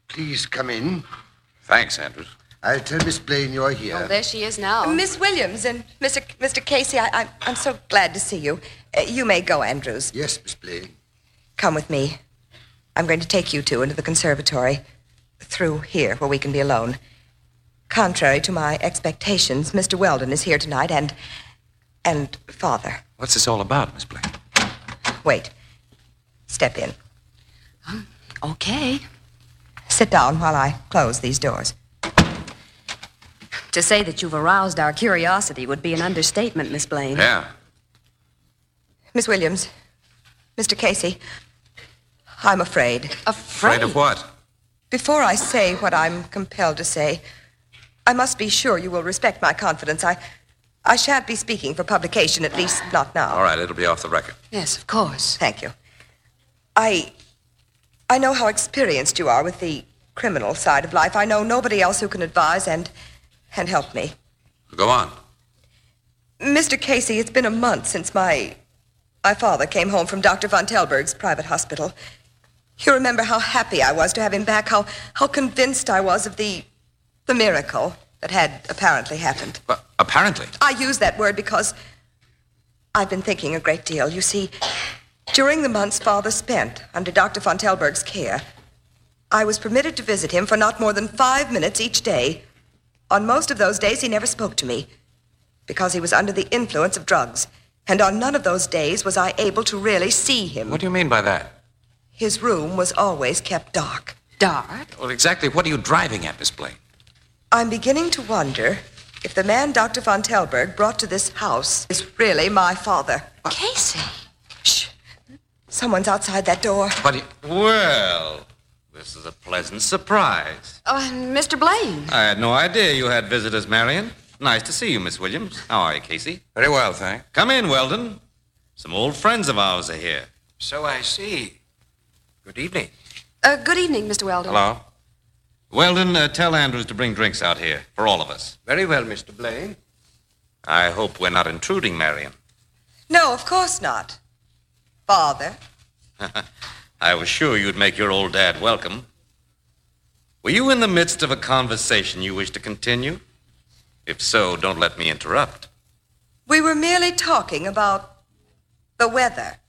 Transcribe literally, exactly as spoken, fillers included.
Please come in. Thanks, Andrews. I'll tell Miss Blaine you're here. Oh, there she is now. Miss Williams and Mister Mister Casey, I, I, I'm so glad to see you. Uh, you may go, Andrews. Yes, Miss Blaine. Come with me. I'm going to take you two into the conservatory. Through here, where we can be alone. Contrary to my expectations, Mister Weldon is here tonight, and... and Father. What's this all about, Miss Blaine? Wait. Step in. Um, okay. Sit down while I close these doors. To say that you've aroused our curiosity would be an understatement, Miss Blaine. Yeah. Miss Williams, Mister Casey, I'm afraid. Afraid? Afraid of what? Before I say what I'm compelled to say, I must be sure you will respect my confidence. I, I shan't be speaking for publication, at least not now. All right, it'll be off the record. Yes, of course. Thank you. I, I know how experienced you are with the criminal side of life. I know nobody else who can advise and, and help me. Go on. Mister Casey, it's been a month since my, my father came home from Doctor Von Telberg's private hospital. You remember how happy I was to have him back, how, how convinced I was of the, the miracle that had apparently happened. Well, apparently. I use that word because I've been thinking a great deal. You see, during the months Father spent under Doctor Von Telberg's care, I was permitted to visit him for not more than five minutes each day. On most of those days, he never spoke to me because he was under the influence of drugs. And on none of those days was I able to really see him. What do you mean by that? His room was always kept dark. Dark? Well, exactly what are you driving at, Miss Blaine? I'm beginning to wonder if the man Doctor Von Telberg brought to this house is really my father. Casey. Shh. Someone's outside that door. What do you... Well, this is a pleasant surprise. Oh, and Mister Blaine. I had no idea you had visitors, Marion. Nice to see you, Miss Williams. How are you, Casey? Very well, thanks. Come in, Weldon. Some old friends of ours are here. So I see. Good evening. Uh, good evening, Mister Weldon. Hello. Weldon, uh, tell Andrews to bring drinks out here for all of us. Very well, Mister Blaine. I hope we're not intruding, Marion. No, of course not. Father. I was sure you'd make your old dad welcome. Were you in the midst of a conversation you wish to continue? If so, don't let me interrupt. We were merely talking about the weather.